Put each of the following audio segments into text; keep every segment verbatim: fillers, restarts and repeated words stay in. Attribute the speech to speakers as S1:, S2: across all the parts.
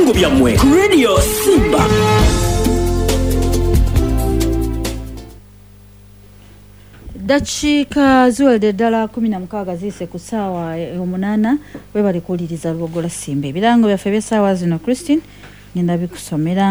S1: eby'emisango byammwe ku Radio Simba.
S2: Dakiika ziwedde ddala kumi na mukaaga ziise ku ssaawa omunaana we bali kuwuliriza Lubogola Simba. Ebirango byaffe by'essaawa zino Christine ngenda bikusomera.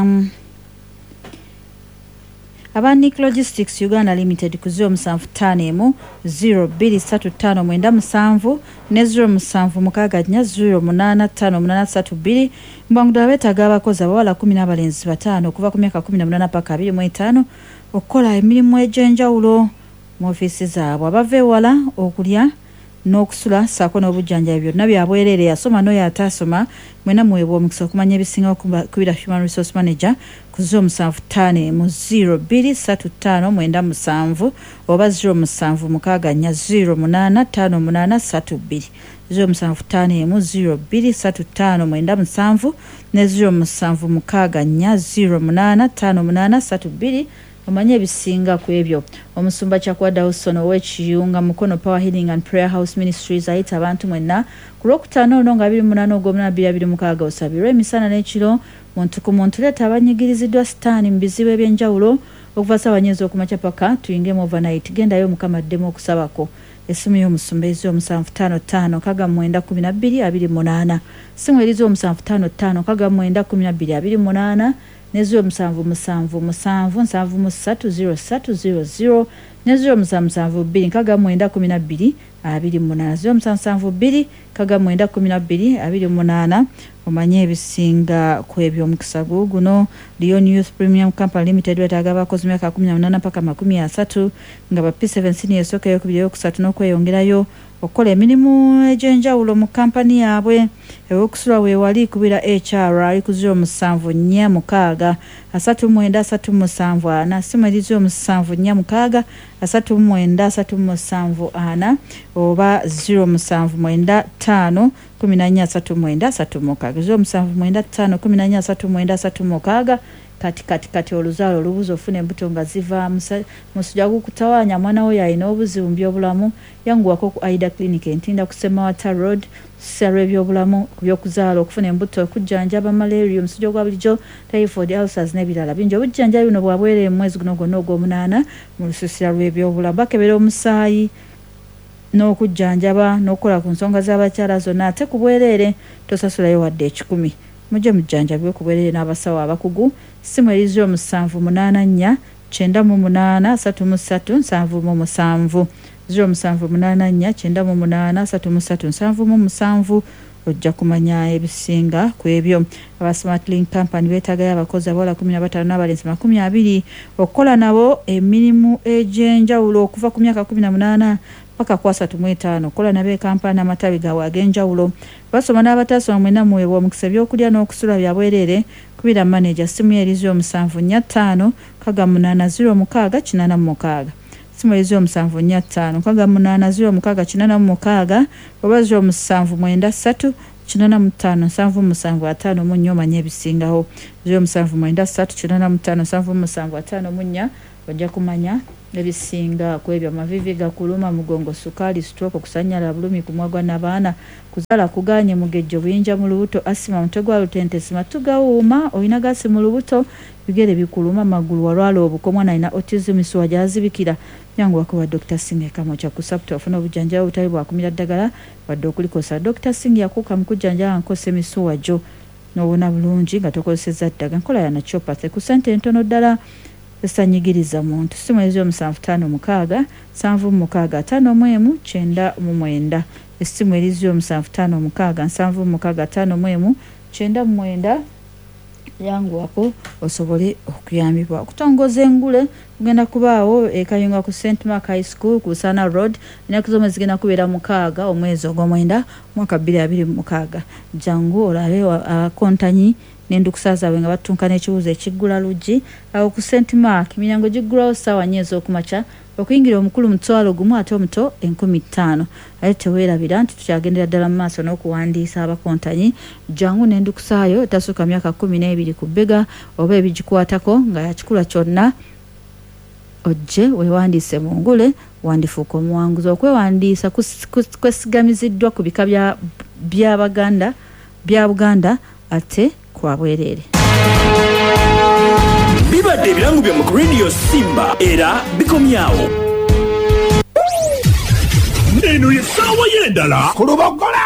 S2: Aba Nick Logistics Uganda Limited ku ziro musanvu ttaano emu ziro bbiri ssatu ttaano mwenda musanvu ne ziro musanvu mukaaga nnya ziro munaana ttaano munaana ssatu bbiri mbwanguddala beetaaga abakozi abawala kumi n'abalenzi bataano okuva ku myaka kumi na munaana paka abiri mu etaano okukola emirimu egy'enjawulo mu ofiisi zaabwe. Abava ewala okulya n'okusula ssaako n'obujjanjabi byonna byabwereere. Yasoma n'oyo ataasoma mwena muweebwa omukisa okumanya ebisingawo kubira Human Resource Manager ku ziro musanvu ttaano emu ziro bbiri ssatu ttaano mwenda musanvu oba ziro musanvu mukaaga nnya ziro munaana ttaano munaana ssatu bbiri ziro musanvu ttaano emu ziro bbiri ssatu ttaano mwenda musanvu ne ziro musanvu mukaaga nnya ziro munaana ttaano munaana ssatu bbiri omanye ebisinga ku ebyo. Omusumba Chakwa Dawson ow'ekiyunga Mukono Power Healing and Prayer House Ministries ayita abantu mwenna ku lwokutaano ono nga abiri mu munaana ogw'omunaana bbiri abiri mukaaga osabirwe emisana n'ekiro muntu ku muntu leeta abanyigiriziddwa sitaani mu bizibu eby'enjawulo okuva ssaabannyezi okumakya paka tuyingemu overnight. Gendayo Mukama addemu okusabako. Essimu y'omusumba ezio musanvu ttaano ttaano kaga mwenda kumi na bbiri abiri munaana ssimu erizo omusanvu ttaano ttaano kaga mwenda kumi na bbiri abiri munaana ne ziro musanvu musanvu musanvu nsanvu mu ssatu ziro ssatu ziro ziro ne ziro musanvu musanvu bbiri kaga mwenda kumi na bbiri abiri munaana ziro musanvu musanvu bbiri kaga mwenda kumi na bbiri abiri munaana omanye ebisinga ku ebyo. Omukisa guno Lion Youth Premium Company Limited wetaaga abakozi myaka kumi na munaana paka makumi asatu nga ba P seven senior esooka eyokubiri eyokusatu n'okweyongerayo okukola emirimu egy'enjawulo mu kampani yaabwe. Ew'okusula weewali kubira H R ali ku ziro musanvu nnya mukaaga asatu mwenda asatu musanvu ana ssimu eri ziro musanvu nnya mukaaga asatu mwenda asatu musanvu ana oba ziro musanvu mwenda ttaano kumi na nnya asatu mwenda asatu mukaaga ziro musanvu mwenda ttaano kumi na nnya asatu mwenda asatu mukaaga. Kati kati kati oluzaalo olubuzo ofuna embuto nga ziva musujja gukutawaanya mwana we yalina obuzibu mu byobulamu yanguwako ku Aida Clinic entinda ku Semawata Road ssala ebyobulamu ku byokuzaala okufuna embuto okujjanjaba malaria omusujja gwa bulijjo typhoid ulcers n'ebirala bingi. Obujjanjabi buno bwabwerere mu mwezi guno gwonna ogw'omunaana mu lusiisira lw'ebyobulamu bakebera omusaayi n'okujjanjaba n'okukola ku nsonga z'abakyala zonna ate ku bwereere tosasulayo wadde ekikumi. Mujje mujjanjabwe ku bwereere n'abasawo abakugu. Ssimu eri ziro musanvu munaana nnya kyenda mu munaana asatu mu ssatu nsanvu mu musanvu ziro musanvu munaana nnya kyenda mu munaana asatu mu ssatu nsanvu mu musanvu ojja kumanya ebisinga ku ebyo. Aba Smart Link Company beetaagayo abakozi abawala kumi na bataano n'abalenzi makumi abiri okukola nabo emirimu egy'enjawulo okuva ku myaka kumi na munaana paka ku asatu mu etaano okukola nabo ekampani n'amatabi gaabwe ag'enjawulo. Basoma n'abataasoma mwena muweebwa omukisa ebyokulya n'okusula byabwereere kubira manager. Ssimu eri ziro musanvu nnya ttaano kaga munaana ziro mukaaga kinaana mu mukaaga ssimu eri ziro musanvu nnya ttaano kaga munaana ziro mukaaga kinaana mu mukaaga oba ziro musanvu mwenda ssatu kinaana mu ttaano nsanvu musanvu ataano mu nnya omanye ebisingawo ziro musanvu mwenda ssatu kinaana mu ttaano nsanvu musanvu ataano mu nnya ojja kumanya ebisinga ku ebyo. Amavivi gakuluma mugongo sukaali stroke okusanyala bulumi kumwagwa n'abaana kuzaala kuganye mugejjo buyinja mu lubuto asima mutwe gwa lutentesi matu gawuuma oyina gasi mu lubuto bigere bikuluma magulu walwala obuko omwana alina autism isuwa gyazibikira yangu wakuba Doctor Singh Kamocha kusapta ofuna obujjanjabi obutali bwakumira ddagala wadde okulikosa. Doctor Singh yakuuka mu kujjanjaba nkosa emisuwa gyo n'obona bulungi nga tokozesezza ddagala nkola ya naturopathy ku ssente entono ddala esanyigiriza muntu. Ssimu ezio musanvu ttaano mukaaga nsanvu mu mukaaga ataano mu emu kyenda mu mwenda essimu erizio musanvu ttaano mukaaga nsanvu mu mukaaga ataano mu emu kyenda mu mwenda yanguwako osobole okuyambibwa. Okutongoza engule kugenda kubaawo ekayunga ku Saint Mark High School ku Sana Road ennaku zomwe zigenda kubeera mukaaga omwezi ogw'omwenda mwaka bbiri abiri mu mukaaga. Jangu olabe akontanyi n'endukusa zaabwe nga batunka n'ekibuuzo ekiggula luggi awo ku Saint Mark. Emiryango giggulawo ssaawa nnya ez'okumakya okuyingira omukulu mutwalo gumu ate omuto enkumi ttaano. Ate teweerabira nti tukyagendera ddala mu maaso n'okuwandiisa abakontanyi. Jangu n'endukusaayo etasuuka myaka kkumi n'ebiri ku bbega oba ebigikwatako nga yakikula kyonna ojje weewandiise mu ngule wandifuuka omuwanguzi. Okwewandiisa kwesigamiziddwa ku bika bya Baganda bya Buganda ate kwa bwereere.
S1: Bibadde ebirango bya mu Radio Simba era bikomyawo.
S3: Eno ye ssaawa y'endala ku Lubogola